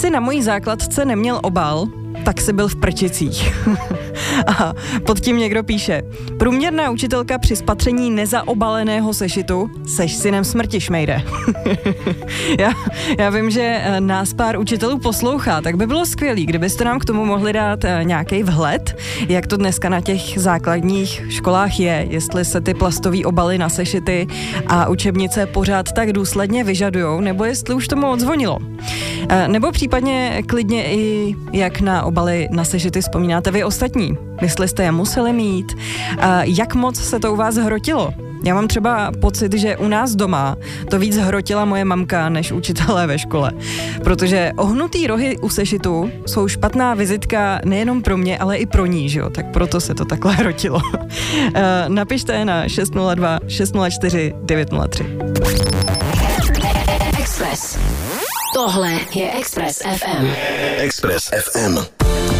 si na mojí základce neměl obal, tak si byl v prčicích. A pod tím někdo píše: průměrná učitelka při spatření nezaobaleného sešitu, seš synem smrti, šmejde. já vím, že nás pár učitelů poslouchá, tak by bylo skvělý, kdybyste nám k tomu mohli dát nějaký vhled, jak to dneska na těch základních školách je, jestli se ty plastové obaly na sešity a učebnice pořád tak důsledně vyžadujou, nebo jestli už tomu odzvonilo. Nebo případně klidně i jak na obaly na sešity vzpomínáte vy ostatní. Jestli jste je museli mít, jak moc se to u vás hrotilo. Já mám třeba pocit, že u nás doma to víc hrotila moje mamka než učitelé ve škole. Protože ohnutý rohy u sešitu jsou špatná vizitka nejenom pro mě, ale i pro ní, že jo? Tak proto se to takhle hrotilo. Napište na 602 604 903. Express. Tohle je Express FM. Express FM.